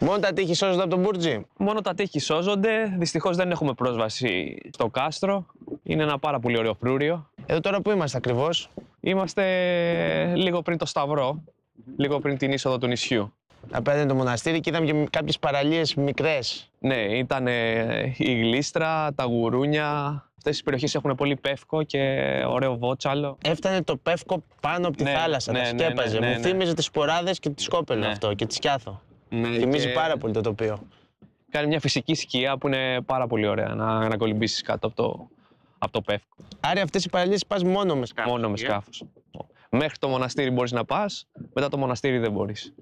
Μόνο τα τείχη σώζονται από τον Μπούρτζι. Μόνο τα τείχη σώζονται. Δυστυχώς δεν έχουμε πρόσβαση στο κάστρο. Είναι ένα πάρα πολύ ωραίο φρούριο. Εδώ τώρα που είμαστε ακριβώς? Είμαστε λίγο πριν το Σταυρό, λίγο πριν την είσοδο του νησιού. Απέναντι το μοναστήρι και είδαμε και κάποιες παραλίες μικρές. Ναι, ήταν η Γλίστρα, τα Γουρούνια. Αυτές οι περιοχές έχουν πολύ πεύκο και ωραίο βότσαλο. Έφτανε το πεύκο πάνω από τη θάλασσα, τα σκέπαζε. Μου θύμιζε τις Σποράδες και τη Σκόπελο αυτό και τη Σκιάθο. Θυμίζει πάρα πολύ το τοπίο. Κάνει μια φυσική σκιά που είναι πάρα πολύ ωραία να κολυμπήσεις κάτω από το πεύκο. Άρα αυτές οι παραλίες πας μόνο με σκάφος. Μόνο με σκάφος. Μέχρι το μοναστήρι μπορείς να πας, μετά το μοναστήρι δεν μπορείς.